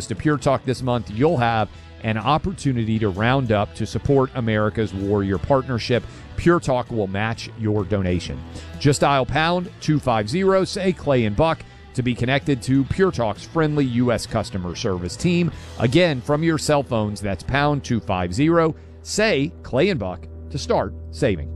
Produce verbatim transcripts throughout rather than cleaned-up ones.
to Pure Talk this month, you'll have an opportunity to round up to support America's Warrior Partnership. Pure Talk will match your donation. Just dial pound two fifty, say Clay and Buck, to be connected to Pure Talk's friendly U S customer service team. Again, from your cell phones, that's pound two fifty, say Clay and Buck to start saving.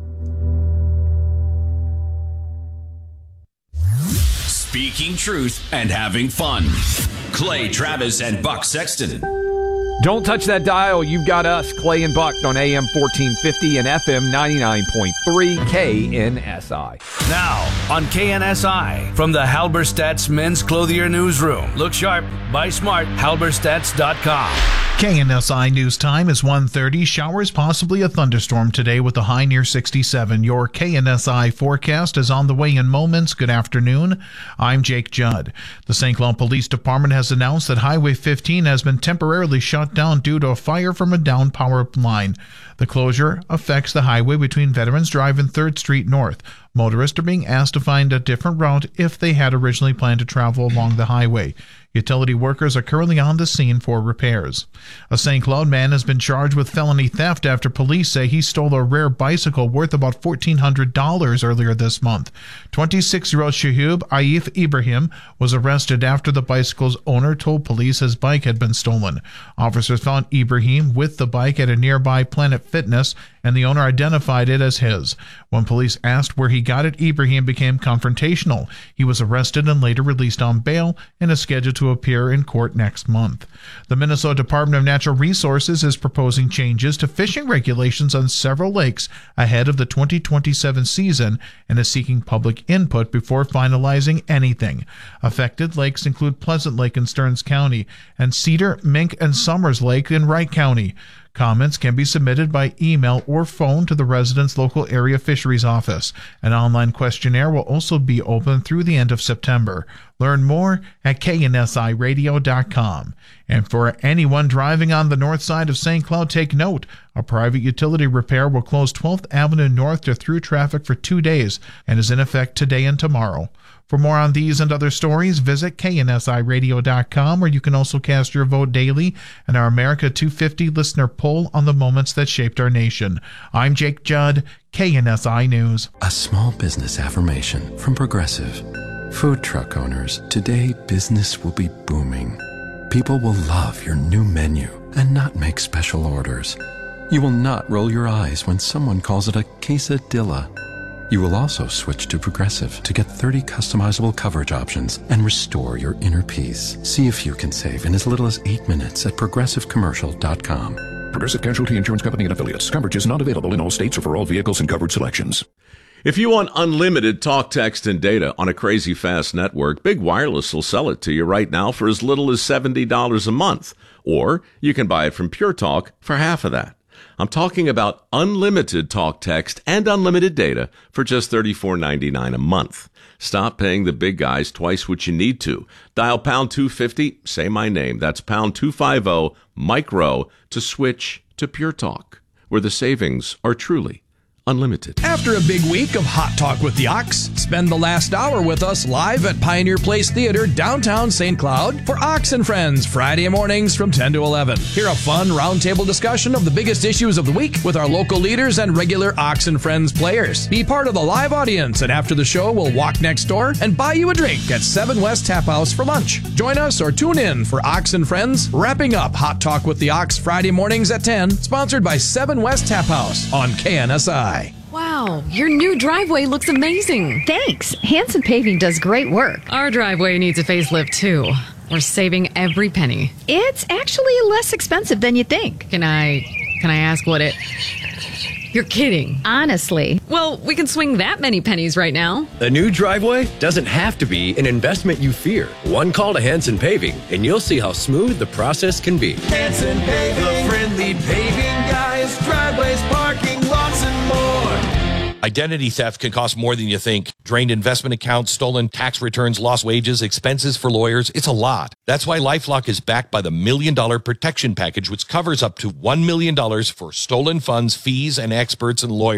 Speaking truth and having fun. Clay Travis and Buck Sexton. Don't touch that dial. You've got us, Clay and Buck, on A M fourteen fifty and F M ninety-nine point three K N S I. Now, on K N S I, from the Halberstadt's Men's Clothier Newsroom. Look sharp, buy smart, halberstadts dot com. K N S I News Time is one thirty. Showers, possibly a thunderstorm today with a high near sixty-seven. Your K N S I forecast is on the way in moments. Good afternoon. I'm Jake Judd. The Saint Cloud Police Department has announced that Highway fifteen has been temporarily shut down due to a fire from a downed power line. The closure affects the highway between Veterans Drive and third Street North. Motorists are being asked to find a different route if they had originally planned to travel along the highway. Utility workers are currently on the scene for repairs. A Saint Cloud man has been charged with felony theft after police say he stole a rare bicycle worth about fourteen hundred dollars earlier this month. twenty-six-year-old Shahub Aif Ibrahim was arrested after the bicycle's owner told police his bike had been stolen. Officers found Ibrahim with the bike at a nearby Planet Fitness, and the owner identified it as his. When police asked where he got it, Ibrahim became confrontational. He was arrested and later released on bail and is scheduled to appear in court next month. The Minnesota Department of Natural Resources is proposing changes to fishing regulations on several lakes ahead of the twenty twenty-seven season and is seeking public input before finalizing anything. Affected lakes include Pleasant Lake in Stearns County and Cedar, Mink, and Summers Lake in Wright County. Comments can be submitted by email or phone to the resident's local area fisheries office. An online questionnaire will also be open through the end of September. Learn more at K N S I radio dot com. And for anyone driving on the north side of Saint Cloud, take note. A private utility repair will close twelfth Avenue North to through traffic for two days and is in effect today and tomorrow. For more on these and other stories, visit K N S I radio dot com, where you can also cast your vote daily in our America two fifty listener poll on the moments that shaped our nation. I'm Jake Judd, K N S I News. A small business affirmation from Progressive. Food truck owners, today business will be booming. People will love your new menu and not make special orders. You will not roll your eyes when someone calls it a quesadilla. You will also switch to Progressive to get thirty customizable coverage options and restore your inner peace. See if you can save in as little as eight minutes at progressive commercial dot com. Progressive Casualty Insurance Company and Affiliates. Coverage is not available in all states or for all vehicles and covered selections. If you want unlimited talk, text, and data on a crazy fast network, Big Wireless will sell it to you right now for as little as seventy dollars a month. Or you can buy it from Pure Talk for half of that. I'm talking about unlimited talk, text, and unlimited data for just thirty-four ninety-nine a month. Stop paying the big guys twice what you need to. Dial pound two fifty, say my name. That's pound two fifty, micro, to switch to Pure Talk, where the savings are truly unlimited. After a big week of Hot Talk with the Ox, spend the last hour with us live at Pioneer Place Theater, downtown Saint Cloud, for Ox and Friends, Friday mornings from ten to eleven. Hear a fun roundtable discussion of the biggest issues of the week with our local leaders and regular Ox and Friends players. Be part of the live audience, and after the show, we'll walk next door and buy you a drink at seven West Tap House for lunch. Join us or tune in for Ox and Friends, wrapping up Hot Talk with the Ox Friday mornings at ten, sponsored by seven West Tap House on K N S I. Wow, your new driveway looks amazing. Thanks. Hanson Paving does great work. Our driveway needs a facelift, too. We're saving every penny. It's actually less expensive than you think. Can I, can I ask what it... You're kidding. Honestly. Well, we can swing that many pennies right now. A new driveway doesn't have to be an investment you fear. One call to Hanson Paving, and you'll see how smooth the process can be. Hanson Paving, the friendly paving guys, driveways, parking, lots and more. Identity theft can cost more than you think. Drained investment accounts, stolen tax returns, lost wages, expenses for lawyers. It's a lot. That's why LifeLock is backed by the Million Dollar Protection Package, which covers up to one million dollars for stolen funds, fees, and experts and lawyers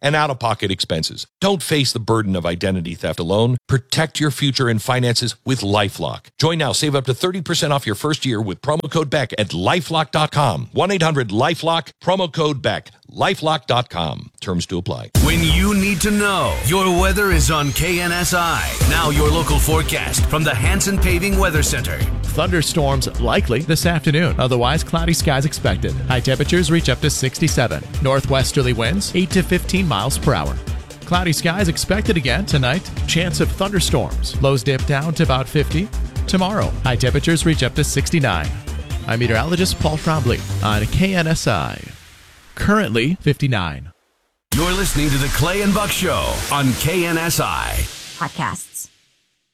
and out-of-pocket expenses. Don't face the burden of identity theft alone. Protect your future and finances with LifeLock. Join now. Save up to thirty percent off your first year with promo code Beck at lifelock dot com. one eight hundred lifelock, promo code Beck. lifelock dot com. Terms to apply. When you need to know, your weather is on K N S I. Now your local forecast from the Hanson Paving Weather Center. Thunderstorms likely this afternoon. Otherwise, cloudy skies expected. High temperatures reach up to sixty-seven. Northwesterly winds eight to fifteen miles per hour. Cloudy skies expected again tonight. Chance of thunderstorms. Lows dip down to about fifty. Tomorrow, high temperatures reach up to sixty-nine. I'm meteorologist Paul Trombley on K N S I. Currently fifty-nine. You're listening to the Clay and Buck Show on K N S I. Podcast.